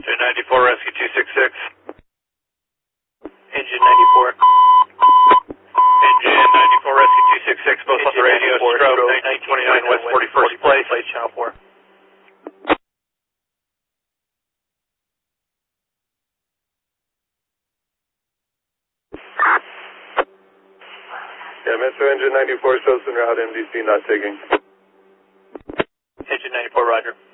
Engine 94, Rescue 266. Engine 94. Engine 94, Rescue 266, both on the radio, stroke 1929 West 41st Place. Channel 4. Yeah, Metro Engine 94 shows en route, MDC not taking. Engine 94, roger.